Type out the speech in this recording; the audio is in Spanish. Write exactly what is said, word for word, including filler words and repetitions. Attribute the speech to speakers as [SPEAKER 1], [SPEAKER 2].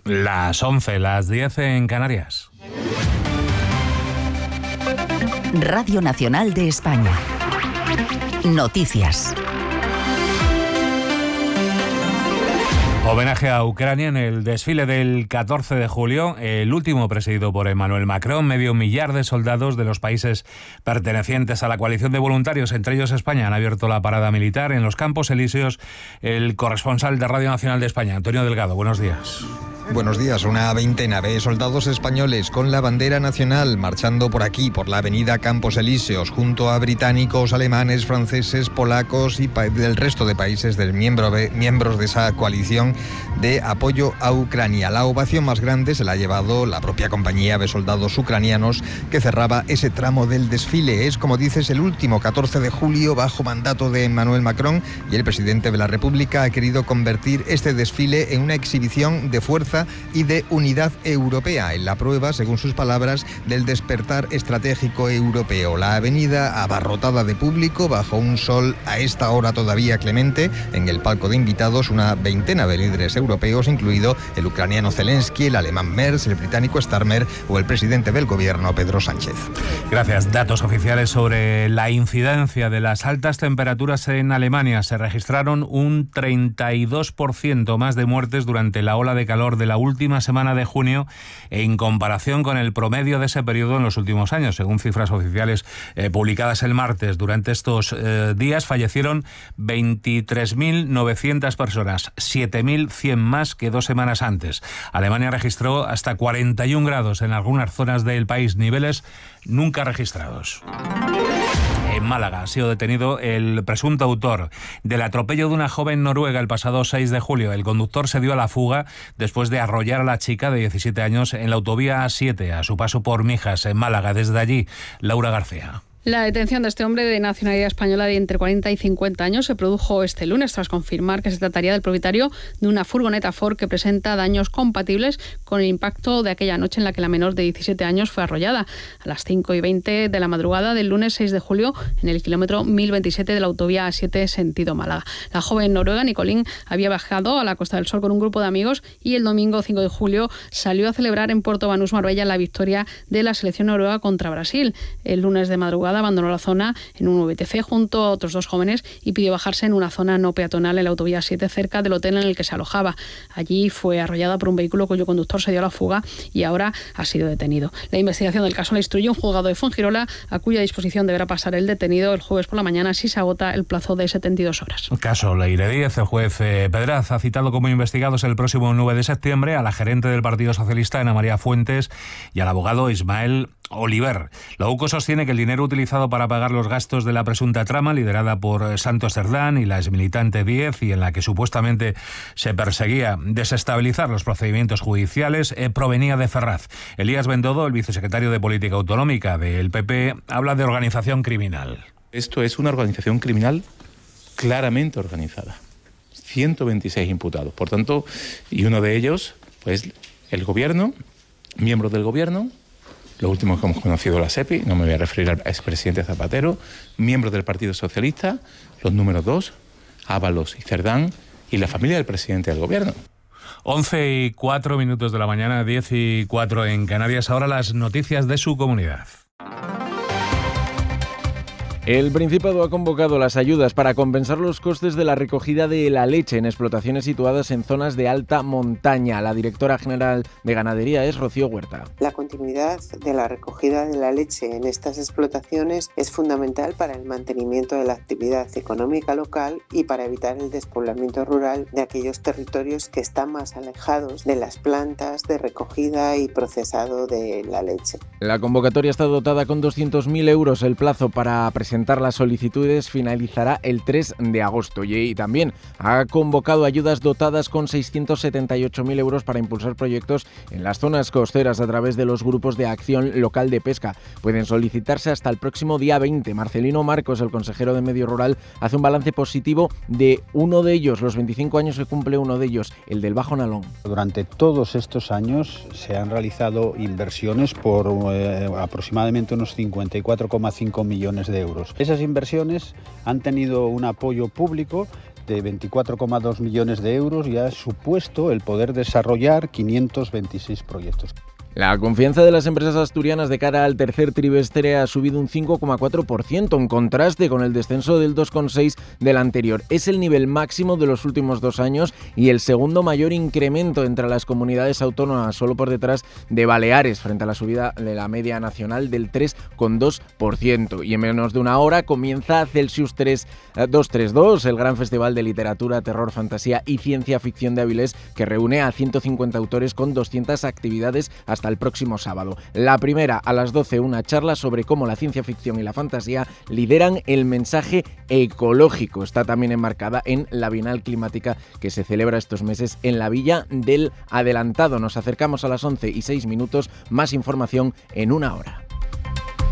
[SPEAKER 1] Las once, las diez en Canarias.
[SPEAKER 2] Radio Nacional de España. Noticias.
[SPEAKER 1] Homenaje a Ucrania en el desfile del catorce de julio, el último presidido por Emmanuel Macron. Medio millar de soldados de los países pertenecientes a la coalición de voluntarios, entre ellos España, han abierto la parada militar en los Campos Elíseos. El corresponsal de Radio Nacional de España, Antonio Delgado, buenos días.
[SPEAKER 3] Buenos días. Una veintena de soldados españoles con la bandera nacional marchando por aquí, por la avenida Campos Elíseos, junto a británicos, alemanes, franceses, polacos y del resto de países del miembro de, miembros de esa coalición de apoyo a Ucrania. La ovación más grande se la ha llevado la propia compañía de soldados ucranianos que cerraba ese tramo del desfile. Es, como dices, el último catorce de julio bajo mandato de Emmanuel Macron, y el presidente de la República ha querido convertir este desfile en una exhibición de fuerza y de unidad europea, en la prueba, según sus palabras, del despertar estratégico europeo. La avenida abarrotada de público bajo un sol a esta hora todavía clemente. En el palco de invitados una veintena de líderes europeos, incluido el ucraniano Zelensky, el alemán Merz, el británico Starmer o el presidente del gobierno Pedro Sánchez.
[SPEAKER 1] Gracias. Datos oficiales sobre la incidencia de las altas temperaturas en Alemania. Se registraron un treinta y dos por ciento más de muertes durante la ola de calor de la última semana de junio en comparación con el promedio de ese periodo en los últimos años. Según cifras oficiales eh, publicadas el martes, durante estos eh, días fallecieron veintitrés mil novecientas personas, siete mil cien más que dos semanas antes. Alemania registró hasta cuarenta y un grados en algunas zonas del país, niveles nunca registrados. En Málaga ha sido detenido el presunto autor del atropello de una joven noruega el pasado seis de julio. El conductor se dio a la fuga después de arrollar a la chica de diecisiete años en la autovía A siete a su paso por Mijas, en Málaga. Desde allí, Laura García.
[SPEAKER 4] La detención de este hombre de nacionalidad española de entre cuarenta y cincuenta años se produjo este lunes tras confirmar que se trataría del propietario de una furgoneta Ford que presenta daños compatibles con el impacto de aquella noche en la que la menor de diecisiete años fue arrollada a las cinco y veinte de la madrugada del lunes seis de julio en el kilómetro mil veintisiete de la autovía A siete sentido Málaga. La joven noruega Nicolín había bajado a la Costa del Sol con un grupo de amigos y el domingo cinco de julio salió a celebrar en Puerto Banús, Marbella, la victoria de la selección noruega contra Brasil. El lunes de madrugada abandonó la zona en un V T C junto a otros dos jóvenes y pidió bajarse en una zona no peatonal en la autovía siete cerca del hotel en el que se alojaba. Allí fue arrollada por un vehículo cuyo conductor se dio a la fuga y ahora ha sido detenido. La investigación del caso la instruyó un juzgado de Fuengirola, a cuya disposición deberá pasar el detenido el jueves por la mañana si se agota el plazo de setenta y dos horas.
[SPEAKER 1] Caso Leire Díez. El juez eh, Pedraz ha citado como investigados el próximo nueve de septiembre a la gerente del Partido Socialista, Ana María Fuentes, y al abogado Ismael Oliver. La U C O sostiene que el dinero utilizado para pagar los gastos de la presunta trama liderada por Santos Cerdán y la exmilitante Díez, y en la que supuestamente se perseguía desestabilizar los procedimientos judiciales, eh, provenía de Ferraz. Elías Bendodo, el vicesecretario de Política Autonómica del P P, habla de organización criminal.
[SPEAKER 5] Esto es una organización criminal claramente organizada. ciento veintiséis imputados, por tanto, y uno de ellos, pues el gobierno, miembros del gobierno, lo último que hemos conocido la SEPI, no me voy a referir al expresidente Zapatero, miembros del Partido Socialista, los números dos, Ábalos y Cerdán, y la familia del presidente del gobierno.
[SPEAKER 1] once y cuatro minutos de la mañana, diez y cuatro en Canarias. Ahora las noticias de su comunidad.
[SPEAKER 6] El Principado ha convocado las ayudas para compensar los costes de la recogida de la leche en explotaciones situadas en zonas de alta montaña. La directora general de Ganadería es Rocío Huerta.
[SPEAKER 7] La continuidad de la recogida de la leche en estas explotaciones es fundamental para el mantenimiento de la actividad económica local y para evitar el despoblamiento rural de aquellos territorios que están más alejados de las plantas de recogida y procesado de la leche.
[SPEAKER 6] La convocatoria está dotada con doscientos mil euros. El plazo para presentar las solicitudes finalizará el tres de agosto y también ha convocado ayudas dotadas con seiscientos setenta y ocho mil euros para impulsar proyectos en las zonas costeras a través de los grupos de acción local de pesca. Pueden solicitarse hasta el próximo día veinte. Marcelino Marcos, el consejero de Medio Rural, hace un balance positivo de uno de ellos, los veinticinco años que cumple uno de ellos, el del Bajo Nalón.
[SPEAKER 8] Durante todos estos años se han realizado inversiones por eh, aproximadamente unos cincuenta y cuatro coma cinco millones de euros. Esas inversiones han tenido un apoyo público de veinticuatro coma dos millones de euros y ha supuesto el poder desarrollar quinientos veintiséis proyectos.
[SPEAKER 6] La confianza de las empresas asturianas de cara al tercer trimestre ha subido un cinco coma cuatro por ciento, en contraste con el descenso del dos coma seis por ciento del anterior. Es el nivel máximo de los últimos dos años y el segundo mayor incremento entre las comunidades autónomas, solo por detrás de Baleares, frente a la subida de la media nacional del tres coma dos por ciento. Y en menos de una hora comienza Celsius tres dos tres dos, el gran festival de literatura, terror, fantasía y ciencia ficción de Avilés, que reúne a ciento cincuenta autores con doscientas actividades hasta el próximo sábado. La primera, a las doce, una charla sobre cómo la ciencia ficción y la fantasía lideran el mensaje ecológico. Está también enmarcada en la Bienal Climática que se celebra estos meses en la Villa del Adelantado. Nos acercamos a las once y seis minutos. Más información en una hora.